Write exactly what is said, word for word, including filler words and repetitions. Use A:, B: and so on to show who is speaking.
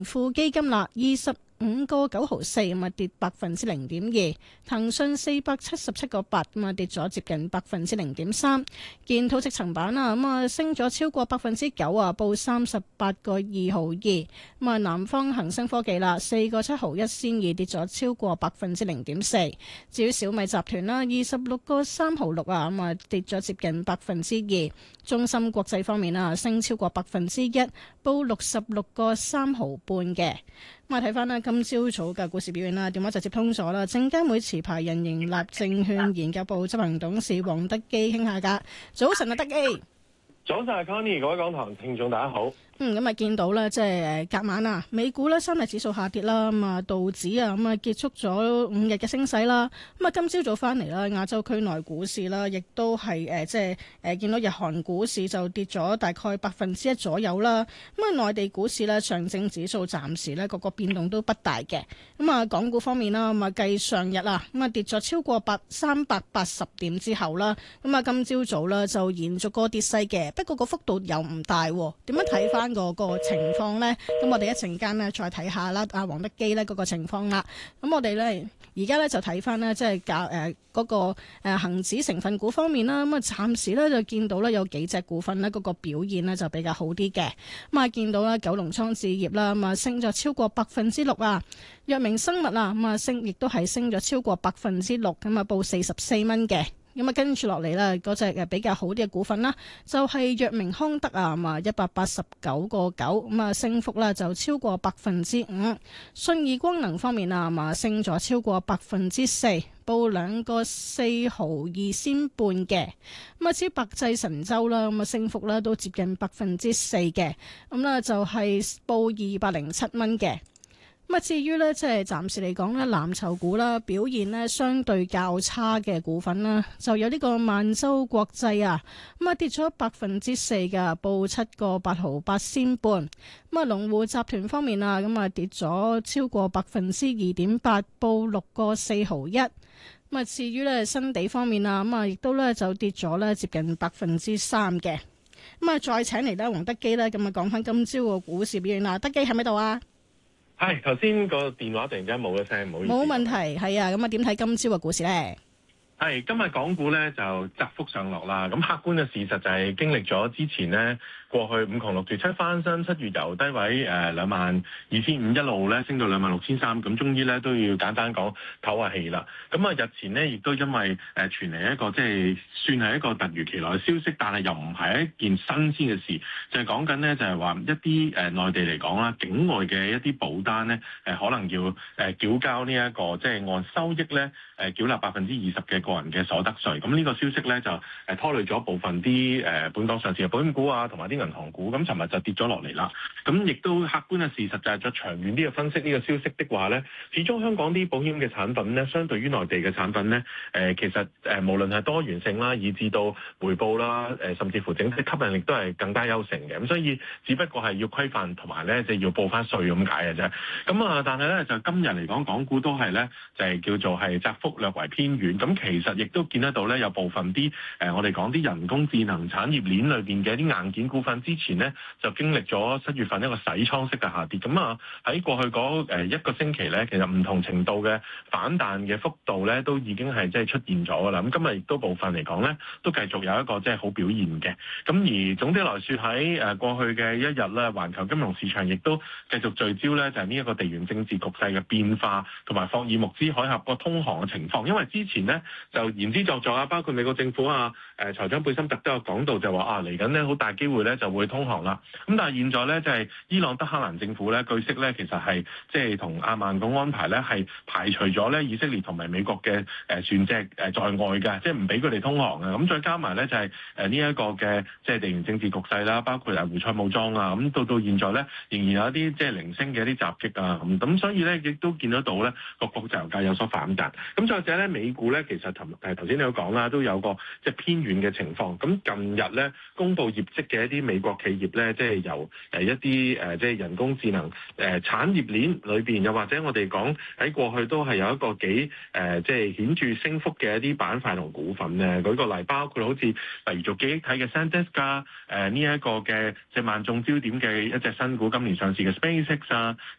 A: 富基金啦，二十五個九毫四，咁啊跌百分之零點二。騰訊四百七十七個八，咁啊跌咗接近百分之零點三。建土積層板啊，咁啊升咗超過百分之九啊，報三十八個二毫二。咁啊南方恒生科技啦，四個七毫一先二，跌咗超過百分之零點四。至於小米集團啦，二十六個三毫六啊，咁啊跌咗接近百分之二。中芯國際方面啊，升超過百分之一，報六十六個三毫半嘅。咁啊睇翻啦，今朝早嘅股市表現啦，電話就接通咗啦。證監會持牌人盈立證券研究部執行董事黃德基傾下偈。早晨啊，德基。
B: 早晨，Connie，各位港台聽眾大家好。
A: 嗯，咁啊見到咧，即係誒隔晚啊，美股咧三大指數下跌啦，咁啊道指啊咁啊結束咗五日嘅升勢啦。咁啊今朝早翻嚟啦，亞洲區內股市啦，亦都係誒即係誒見到日韓股市就跌咗大概百分之一左右啦。咁啊內地股市咧，上證指數暫時咧個個變動都不大嘅。咁啊港股方面啦，咁啊計上日啊咁啊跌咗超過百三百八十點之後啦，咁啊今朝早咧就延續個跌勢嘅，不過個幅度又唔大。點樣睇翻個個情況呢？咁我哋一陣間呢再睇下啦，阿黃德基呢嗰個情況啦。咁我哋呢而家呢就睇翻呢，即係教誒嗰個誒恒指成分股方面啦。咁啊暫時呢就見到呢有幾隻股份呢嗰個表現呢就比較好啲嘅。咁啊見到啦九龍倉置業啦，咁啊升咗超過百分之六啊。藥明生物啊，咁啊升亦都係升咗超過百分之六，咁啊報四十四蚊嘅。咁啊，跟住落嚟啦，嗰隻誒比較好啲嘅股份啦，就係藥明康德啊，咁啊一百八十九個九，咁啊升幅啦就超過百分之五。信義光能方面啊，咁啊升咗超過百分之四，報兩個四毫二仙半嘅。咁啊，至於百濟神州啦，咁啊升幅啦都接近百分之四嘅，咁咧就係報二百零七蚊嘅。咁啊，至於咧，即係暫時嚟講咧，藍籌股啦，表現咧相對較差嘅股份啦，就有呢個萬洲國際啊，咁啊跌咗百分之四㗎，報七個八毫八仙半。咁啊，龍湖集團方面啊，咁啊跌咗超過百分之二點八，報六個四毫一。咁啊，至於咧新地方面啊，咁啊亦都咧就跌咗咧接近百分之三嘅。咁啊，再請嚟咧黃德基咧，咁啊講翻今朝個股市表現啦。德基喺咪度啊？
B: 係，頭先個電話突然間冇咗聲，唔好意思。
A: 冇問題，係啊，咁啊點睇今朝嘅股市咧？
B: 係，今日港股咧就窄幅上落啦。咁客觀嘅事實就係經歷咗之前咧過去五窮六絕七翻身，七月由低位誒兩萬二千五一路咧升到兩萬六千三，咁終於咧都要簡單講唞下氣啦。咁啊日前呢，亦都因為誒傳嚟一個即係算係一個突如其來嘅消息，但係又唔係一件新鮮嘅事，就係講緊咧就係話一啲誒內地嚟講啦，境外嘅一啲保單咧誒可能要誒繳交呢、這、一個即係按收益咧誒繳納百分之二十嘅個人嘅所得稅。咁呢個消息咧就誒拖累咗部分啲誒本港上市嘅保險股啊，同埋啲銀行股，咁尋日就跌咗落嚟啦。咁亦都客觀嘅事實就係再長遠啲嘅分析呢個消息的話咧，始終香港啲保險嘅產品咧，相對於內地嘅產品咧，誒、呃、其實誒、呃、無論係多元性啦，以至到回報啦，誒、呃、甚至乎整體吸引力都係更加優勝嘅。咁所以只不過係要規範同埋咧，即係要報翻稅咁解嘅啫。咁啊，但係咧就今日嚟講，港股都係咧就係、是、叫做係窄幅略為偏遠。咁其實亦都見得到咧，有部分啲誒、呃、我哋講啲人工智能產業鏈裏邊嘅一啲硬件股份，之前咧就經歷咗七月份一個洗倉式嘅下跌。咁啊喺過去嗰誒一個星期咧，其實唔同程度嘅反彈嘅幅度咧，都已經係即係出現咗㗎啦。咁今日亦都部分嚟講咧，都繼續有一個即係好表現嘅。咁而總的來說喺誒過去嘅一日咧，環球金融市場亦都繼續聚焦咧，就係呢一個地緣政治局勢嘅變化，同埋霍爾木茲海峽個通航嘅情況。因為之前咧就言之鑿鑿啊，包括美國政府啊、誒財長貝森特都有講到，就話啊嚟緊咧好大機會咧就會通航啦。咁但係現在咧就係伊朗德黑蘭政府咧，據悉咧其實係即係同阿曼個安排咧係排除咗咧以色列同埋美國嘅誒船隻誒在外嘅，即係唔俾佢哋通航嘅。咁再加埋咧就係誒呢一個嘅即係地緣政治局勢啦，包括誒胡塞武裝啊，咁到到現在咧仍然有一啲即係零星嘅一啲襲擊啊，咁咁所以咧亦都見得到咧個國際油價有所反彈。咁再者咧美股咧其實實頭誒頭先你都講啦，都有個即係偏遠嘅情況。咁近日咧公布業績嘅一啲美國企業咧，即係由誒一啲誒即係人工智能誒產業鏈裏邊，又或者我哋講喺過去都係有一個幾誒即係顯著升幅嘅一啲板塊同股份咧。舉個例，包括好似例如做記憶體嘅 SanDisk 啊，誒呢一個嘅即係萬眾焦點嘅一隻新股，今年上市嘅 SpaceX 啊，